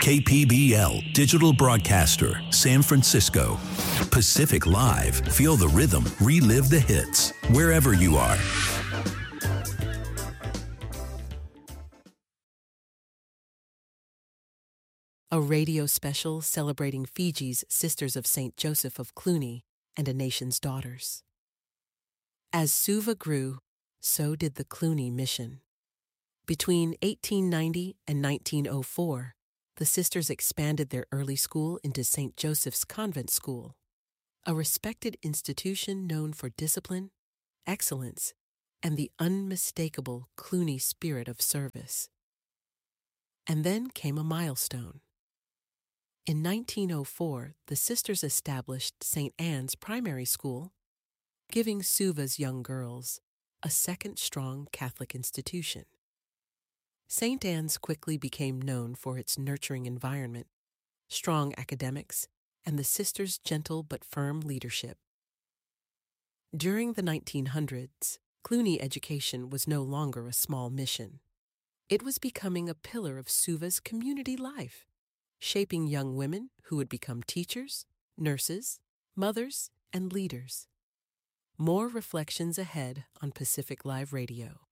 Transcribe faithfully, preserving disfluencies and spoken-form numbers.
K P B L, digital broadcaster, San Francisco. Pacific Live, feel the rhythm, relive the hits, wherever you are. A radio special celebrating Fiji's Sisters of Saint Joseph of Cluny and a Nation's Daughters. As Suva grew, so did the Cluny mission. Between eighteen ninety and nineteen oh four, the sisters expanded their early school into Saint Joseph's Convent School, a respected institution known for discipline, excellence, and the unmistakable Cluny spirit of service. And then came a milestone. In nineteen oh four, the sisters established Saint Anne's Primary School, giving Suva's young girls a second strong Catholic institution. Saint Anne's quickly became known for its nurturing environment, strong academics, and the sisters' gentle but firm leadership. During the nineteen hundreds, Cluny education was no longer a small mission. It was becoming a pillar of Suva's community life, shaping young women who would become teachers, nurses, mothers, and leaders. More reflections ahead on Pacific Live Radio.